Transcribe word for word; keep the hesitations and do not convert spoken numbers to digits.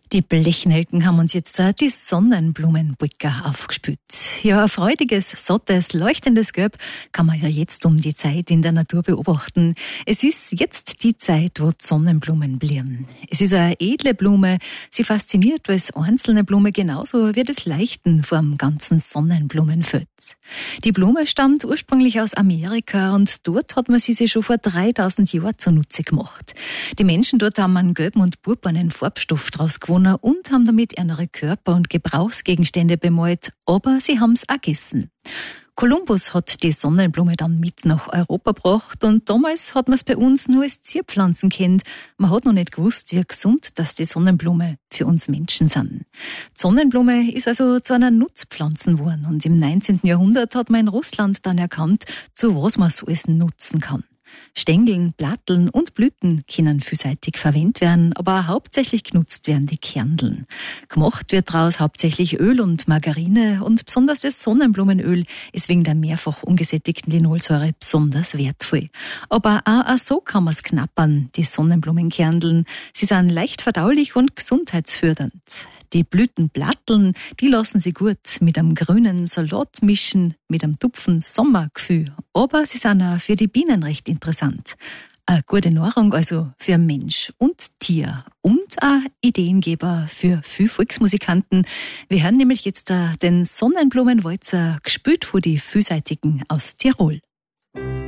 Die Blechnelken haben uns jetzt uh, die Sonnenblumenpolka aufgespielt. Ja, ein freudiges, sattes, leuchtendes Gelb kann man ja jetzt um die Zeit in der Natur beobachten. Es ist jetzt die Zeit, wo die Sonnenblumen blühen. Es ist eine edle Blume. Sie fasziniert als einzelne Blume genauso wie das Leuchten vor dem ganzen Sonnenblumenfeld. Die Blume stammt ursprünglich aus Amerika und dort hat man sie sich schon vor dreitausend Jahren zunutze gemacht. Die Menschen dort haben einen gelben und purpurnen Farbstoff draus gewonnen und haben damit ihre Körper und Gebrauchsgegenstände bemalt, aber sie haben es auch gegessen. Kolumbus hat die Sonnenblume dann mit nach Europa gebracht und damals hat man es bei uns nur als Zierpflanzen kennt. Man hat noch nicht gewusst, wie gesund dass die Sonnenblume für uns Menschen sind. Die Sonnenblume ist also zu einer Nutzpflanze geworden und im neunzehnten Jahrhundert hat man in Russland dann erkannt, zu was man so es nutzen kann. Stängeln, Blatteln und Blüten können vielseitig verwendet werden, aber hauptsächlich genutzt werden die Kerneln. Gemacht wird daraus hauptsächlich Öl und Margarine und besonders das Sonnenblumenöl ist wegen der mehrfach umgesättigten Linolsäure besonders wertvoll. Aber auch so kann man es knappern, die Sonnenblumenkerneln. Sie sind leicht verdaulich und gesundheitsfördernd. Die Blütenblatteln, die lassen sie gut mit einem grünen Salat mischen, mit einem Tupfen Sommergefühl. Aber sie sind auch für die Bienen recht interessant. Eine gute Nahrung also für Mensch und Tier und auch Ideengeber für viele Volksmusikanten. Wir hören nämlich jetzt den Sonnenblumenwalzer, gespielt von die Vielseitigen aus Tirol.